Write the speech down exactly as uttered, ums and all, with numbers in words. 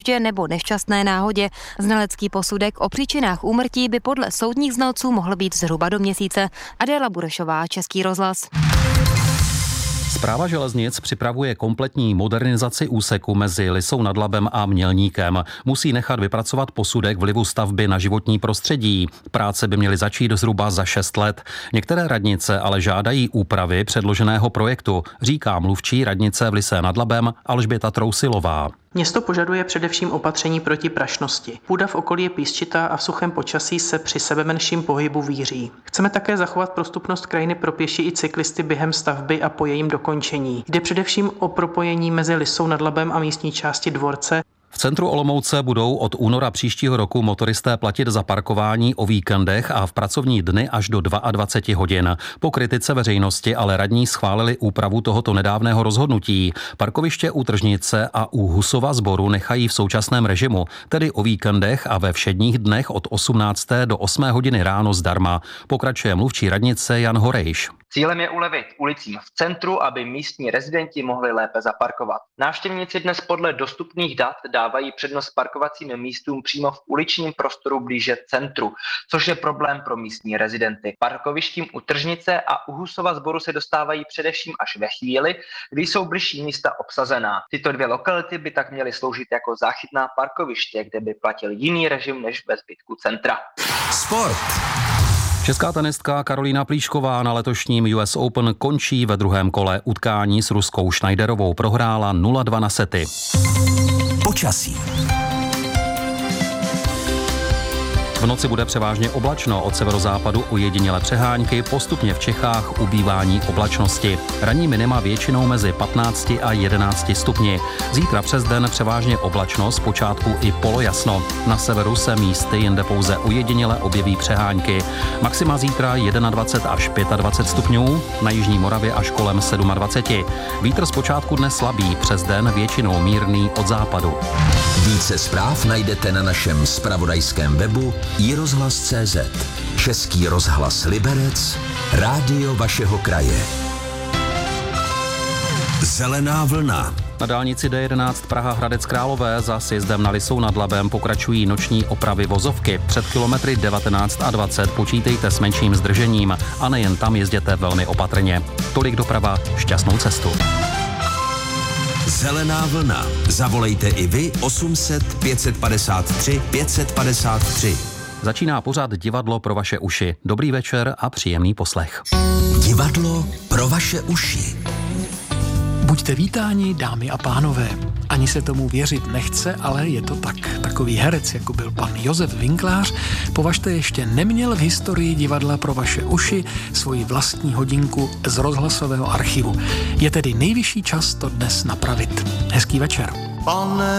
nebo nešťastné náhodě. Znalecký posudek o příčinách úmrtí by podle soudních znalců mohl být zhruba do měsíce. Adéla Burešová, Český rozhlas. Správa železnic připravuje kompletní modernizaci úseku mezi Lysou nad Labem a Mělníkem. Musí nechat vypracovat posudek vlivu stavby na životní prostředí. Práce by měly začít zhruba za šest let. Některé radnice ale žádají úpravy předloženého projektu, říká mluvčí radnice v Lysé nad Labem Alžběta Trousilová. Město požaduje především opatření proti prašnosti. Půda v okolí je písčitá a v suchém počasí se při sebemenším pohybu víří. Chceme také zachovat prostupnost krajiny pro pěší i cyklisty během stavby a po jejím dokončení. Jde především o propojení mezi Lysou nad Labem a místní části Dvorce. V centru Olomouce budou od února příštího roku motoristé platit za parkování o víkendech a v pracovní dny až do dvacet dva hodin. Po kritice veřejnosti ale radní schválili úpravu tohoto nedávného rozhodnutí. Parkoviště u Tržnice a u Husova Sboru nechají v současném režimu, tedy o víkendech a ve všedních dnech od osmnácté do osmé hodiny ráno zdarma. Pokračuje mluvčí radnice Jan Horejš. Cílem je ulevit ulicím v centru, aby místní rezidenti mohli lépe zaparkovat. Návštěvníci dnes podle dostupných dat dávají přednost parkovacím místům přímo v uličním prostoru blíže centru, což je problém pro místní rezidenty. Parkovištím u Tržnice a u Husova Sboru se dostávají především až ve chvíli, kdy jsou bližší místa obsazená. Tyto dvě lokality by tak měly sloužit jako záchytná parkoviště, kde by platil jiný režim než ve zbytku centra. Sport. Česká tenistka Karolína Plíšková na letošním U S Open končí ve druhém kole. Utkání s ruskou Schneiderovou prohrála nula dva na sety. Počasí. V noci bude převážně oblačno, od severozápadu ojedinělé přehánky, postupně v Čechách ubývání oblačnosti. Ranní minima většinou mezi patnácti a jedenácti stupni. Zítra přes den převážně oblačno, zpočátku i polojasno. Na severu se místy jinde pouze ojediněle objeví přehánky. Maxima zítra dvacet jedna až dvacet pět stupňů, na jižní Moravě až kolem dvacet sedm. Vítr zpočátku dne slabý, přes den většinou mírný od západu. Více zpráv najdete na našem zpravodajském webu i rozhlas tečka cé zet. Český rozhlas Liberec, rádio vašeho kraje. Zelená vlna. Na dálnici D jedenáct Praha Hradec Králové za sjezdem na Lysou nad Labem pokračují noční opravy vozovky. Před kilometry devatenáct a dvacet počítejte s menším zdržením a nejen tam jezděte velmi opatrně. Tolik doprava, šťastnou cestu. Zelená vlna. Zavolejte i vy osm set pět padesát tři pět padesát tři. Začíná pořad Divadlo pro vaše uši. Dobrý večer a příjemný poslech. Divadlo pro vaše uši. Buďte vítáni, dámy a pánové. Ani se tomu věřit nechce, ale je to tak. Takový herec, jako byl pan Josef Winklář, považte ještě neměl v historii Divadla pro vaše uši svoji vlastní hodinku z rozhlasového archivu. Je tedy nejvyšší čas to dnes napravit. Hezký večer. Pane